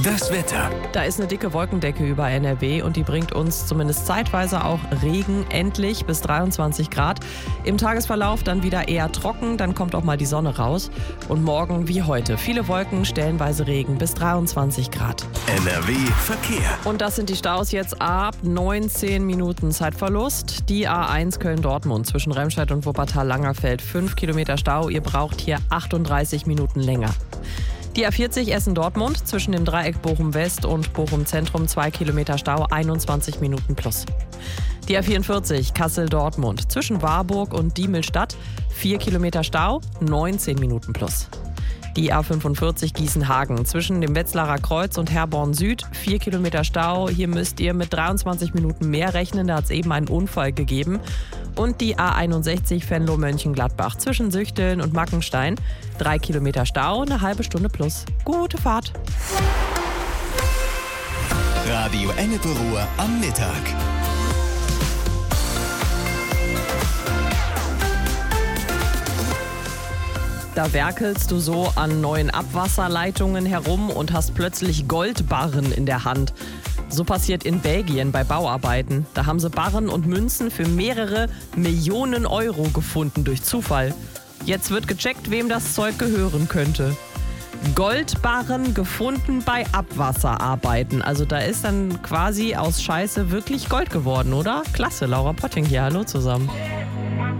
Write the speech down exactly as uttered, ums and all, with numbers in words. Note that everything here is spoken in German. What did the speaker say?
Das Wetter. Da ist eine dicke Wolkendecke über N R W und die bringt uns zumindest zeitweise auch Regen, endlich bis dreiundzwanzig Grad. Im Tagesverlauf dann wieder eher trocken, dann kommt auch mal die Sonne raus. Und morgen wie heute viele Wolken, stellenweise Regen bis dreiundzwanzig Grad. N R W Verkehr. Und das sind die Staus jetzt ab neunzehn Minuten Zeitverlust. Die A eins Köln-Dortmund zwischen Remscheid und Wuppertal-Langerfeld, fünf Kilometer Stau. Ihr braucht hier achtunddreißig Minuten länger. Die A vierzig Essen-Dortmund zwischen dem Dreieck Bochum-West und Bochum-Zentrum, zwei Kilometer Stau, einundzwanzig Minuten plus. Die A vierundvierzig Kassel-Dortmund zwischen Warburg und Diemelstadt, vier Kilometer Stau, neunzehn Minuten plus. Die A fünfundvierzig Gießen-Hagen zwischen dem Wetzlarer Kreuz und Herborn Süd, vier Kilometer Stau. Hier müsst ihr mit dreiundzwanzig Minuten mehr rechnen, da hat es eben einen Unfall gegeben. Und die A einundsechzig Venlo-Mönchengladbach zwischen Süchteln und Mackenstein, drei Kilometer Stau, eine halbe Stunde plus. Gute Fahrt. Radio Ennepe-Ruhr am Mittag. Da werkelst du so an neuen Abwasserleitungen herum und hast plötzlich Goldbarren in der Hand. So passiert in Belgien bei Bauarbeiten. Da haben sie Barren und Münzen für mehrere Millionen Euro gefunden durch Zufall. Jetzt wird gecheckt, wem das Zeug gehören könnte. Goldbarren gefunden bei Abwasserarbeiten. Also da ist dann quasi aus Scheiße wirklich Gold geworden, oder? Klasse, Laura Potting hier. Hallo zusammen.